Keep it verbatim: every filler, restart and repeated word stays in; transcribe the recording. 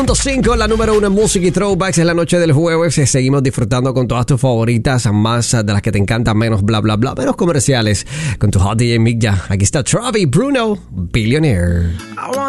cinco, la número uno en música y throwbacks en la noche del jueves. Seguimos disfrutando con todas tus favoritas, más de las que te encantan, menos bla bla bla, menos comerciales, con tu hot D J Mick. Aquí está Travis Bruno, Billionaire.